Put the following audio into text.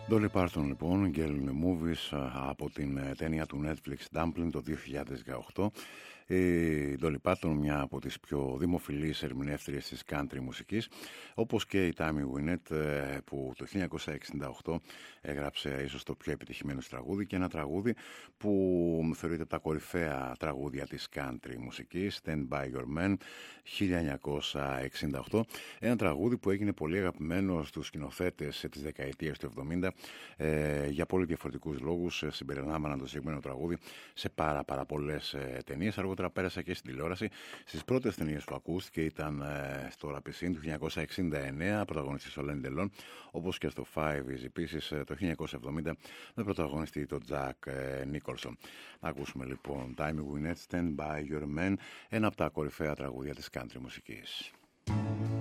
Dolly Parton λοιπόν, Girl in the Movies, από την ταινία του Netflix Dumpling το 2018. Η Dolly Parton, μια από τις πιο δημοφιλείς ερμηνεύτριες της country μουσικής, όπως και η Tammy Wynette, που το 1968 έγραψε ίσως το πιο επιτυχημένο τραγούδι, και ένα τραγούδι που θεωρείται από τα κορυφαία τραγούδια της country μουσικής, Stand By Your Man, 1968. Ένα τραγούδι που έγινε πολύ αγαπημένο στους σκηνοθέτες της δεκαετίας του 70 για πολύ διαφορετικούς λόγους. Συμπεριλάμβαναν το συγκεκριμένο τραγούδι σε πάρα πολλές ταινίες. Αργότερα πέρασε και στην τηλεόραση. Στις πρώτες ταινίες που ακούστηκε ήταν στο Ραπισίν του 1969, πρωταγωνιστής ο Λέν Ντελόν, όπως και στο Five Easy επίσης το 1970 με πρωταγωνιστή τον Τζακ Νίκολσον. Να ακούσουμε λοιπόν Tammy Wynette, Stand By Your Man, ένα από τα κορυφαία τραγούδια της country μουσικής.